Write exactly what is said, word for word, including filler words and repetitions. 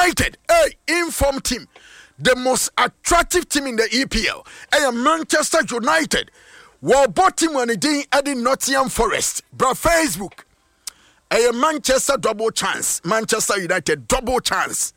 United, hey, inform team. The most attractive team in the E P L. Hey, Manchester United. Well, bottom one again at Nottingham Forest. Bra Facebook. Hey, Manchester double chance. Manchester United double chance.